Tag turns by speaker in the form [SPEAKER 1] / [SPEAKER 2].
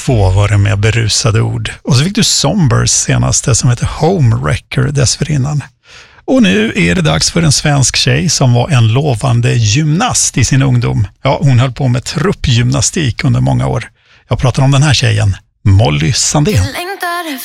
[SPEAKER 1] 2 var det med berusade ord. Och så fick du Sombers senaste som heter Homewrecker dessförinnan. Och nu är det dags för en svensk tjej som var en lovande gymnast i sin ungdom. Ja, hon höll på med truppgymnastik under många år. Jag pratar om den här tjejen, Molly Sandén.